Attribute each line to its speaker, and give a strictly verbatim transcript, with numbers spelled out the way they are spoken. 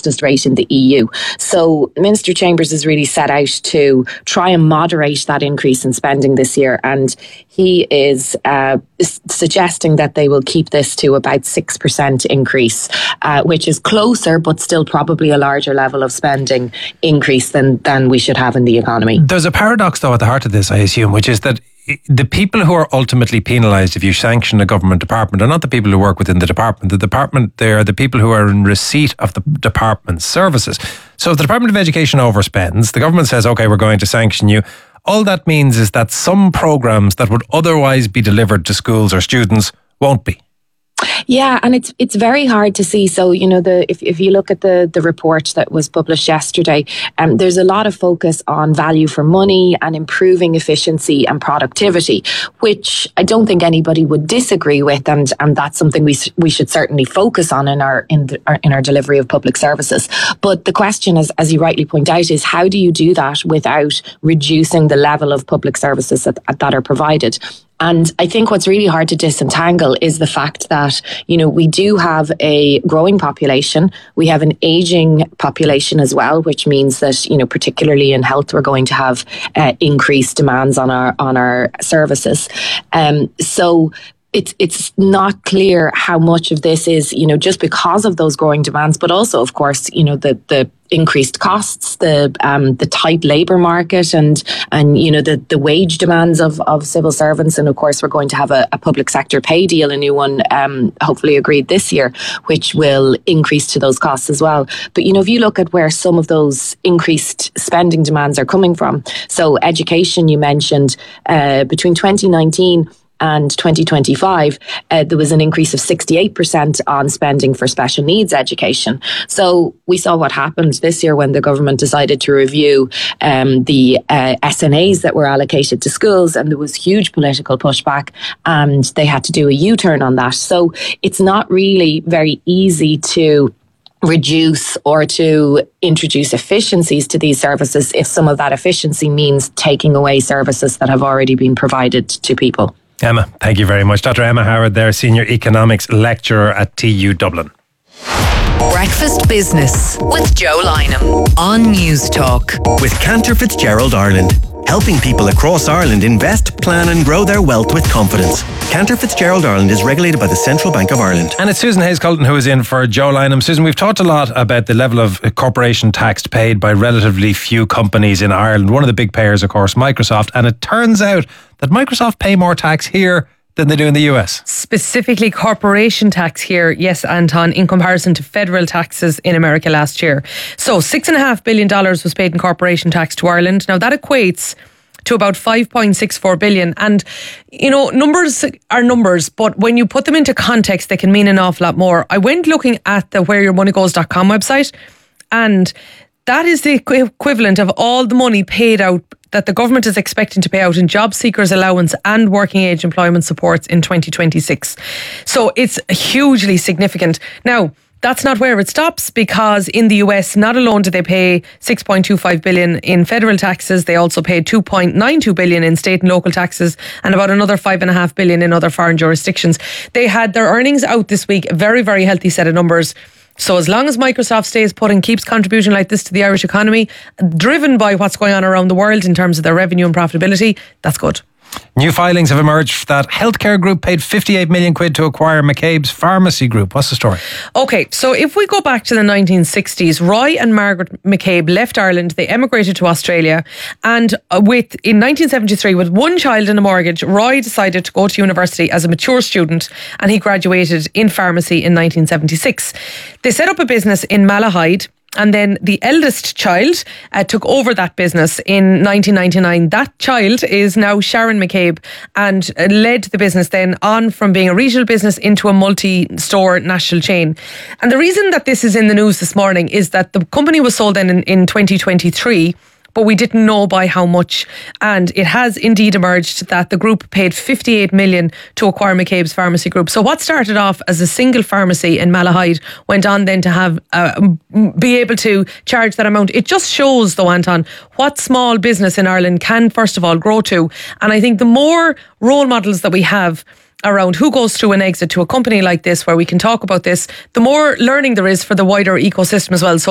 Speaker 1: fastest rate in the E U. So Minister Chambers has really set out to try and moderate that increase in spending this year, and he is uh, suggesting that they will keep this to about six percent increase, uh, which is closer but still probably a larger level of spending increase than, than we should have in the economy.
Speaker 2: There's a paradox though at the heart of this, I assume, which is that the people who are ultimately penalised if you sanction a government department are not the people who work within the department. The department, they are the people who are in receipt of the department's services. So if the Department of Education overspends, the government says, OK, we're going to sanction you. All that means is that some programmes that would otherwise be delivered to schools or students won't be.
Speaker 1: Yeah, and it's it's very hard to see. So, you know, the if, if you look at the, the report that was published yesterday, um, there's a lot of focus on value for money and improving efficiency and productivity, which I don't think anybody would disagree with, and and that's something we we should certainly focus on in our in the, our, in our delivery of public services. But the question, is, as you rightly point out, is how do you do that without reducing the level of public services that, that are provided? And I think what's really hard to disentangle is the fact that, you know, we do have a growing population. We have an aging population as well, which means that, you know, particularly in health, we're going to have uh, increased demands on our on our services. Um, so It's it's not clear how much of this is, you know, just because of those growing demands, but also, of course, you know, the the increased costs, the um, the tight labour market, and and you know the the wage demands of of civil servants, and of course we're going to have a, a public sector pay deal, a new one, um, hopefully agreed this year, which will increase to those costs as well. But you know, if you look at where some of those increased spending demands are coming from, so education, you mentioned, uh, between twenty nineteen and twenty twenty-five, uh, there was an increase of sixty-eight percent on spending for special needs education. So we saw what happened this year when the government decided to review um, the uh, S N As that were allocated to schools, and there was huge political pushback, and they had to do a U-turn on that. So it's not really very easy to reduce or to introduce efficiencies to these services if some of that efficiency means taking away services that have already been provided to people.
Speaker 2: Emma, thank you very much. Doctor Emma Howard there, Senior Economics Lecturer at T U Dublin.
Speaker 3: Breakfast Business with Joe Lynham on News Talk.
Speaker 4: With Cantor Fitzgerald Ireland, helping people across Ireland invest, plan and grow their wealth with confidence. Cantor Fitzgerald Ireland is regulated by the Central Bank of Ireland.
Speaker 2: And it's Susan Hayes-Cullen who is in for Joe Lynham. Susan, we've talked a lot about the level of corporation tax paid by relatively few companies in Ireland. One of the big payers, of course, Microsoft. And it turns out that Microsoft pay more tax here than they do in the U S.
Speaker 5: Specifically corporation tax here, yes, Anton, in comparison to federal taxes in America last year. So six and a half billion dollars was paid in corporation tax to Ireland. Now that equates to about five point six four billion. And, you know, numbers are numbers, but when you put them into context, they can mean an awful lot more. I went looking at the where your money goes dot com website, and that is the equivalent of all the money paid out that the government is expecting to pay out in job seekers allowance and working age employment supports in twenty twenty-six. So it's hugely significant. Now, that's not where it stops, because in the U S, not alone do they pay six point two five billion in federal taxes, they also pay two point nine two billion in state and local taxes and about another five point five billion in other foreign jurisdictions. They had their earnings out this week, a very, very healthy set of numbers. So as long as Microsoft stays put and keeps contributing like this to the Irish economy, driven by what's going on around the world in terms of their revenue and profitability, that's good.
Speaker 2: New filings have emerged that healthcare group paid fifty-eight million quid to acquire McCabe's pharmacy group. What's the story?
Speaker 5: Okay, so if we go back to the nineteen sixties, Roy and Margaret McCabe left Ireland. They emigrated to Australia, and with in nineteen seventy-three, with one child and a mortgage, Roy decided to go to university as a mature student, and he graduated in pharmacy in nineteen seventy-six. They set up a business in Malahide. And then the eldest child uh, took over that business in nineteen ninety-nine. That child is now Sharon McCabe, and uh, led the business then on from being a regional business into a multi-store national chain. And the reason that this is in the news this morning is that the company was sold then in, in twenty twenty-three, but we didn't know by how much. And it has indeed emerged that the group paid fifty-eight million to acquire McCabe's pharmacy group. So what started off as a single pharmacy in Malahide went on then to have uh, be able to charge that amount. It just shows, though, Anton, what small business in Ireland can, first of all, grow to. And I think the more role models that we have around who goes through an exit to a company like this, where we can talk about this, the more learning there is for the wider ecosystem as well. So